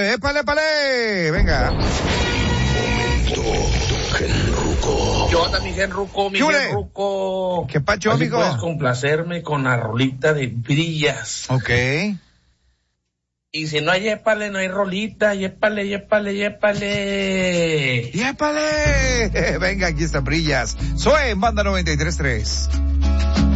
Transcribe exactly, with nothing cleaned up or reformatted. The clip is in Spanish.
épale, épale, épale. Venga. Momento Genruco. Yo también Genruco, mi ¿Qué Genruco. ¿Qué pacho, Así amigo? puedes complacerme con la rolita de Brillas. Ok. Y si no hay épale, no hay rolita. Yépale, yépale, yépale. ¡Yépale! Venga, aquí está Brillas. Soy en Banda noventa y tres punto tres.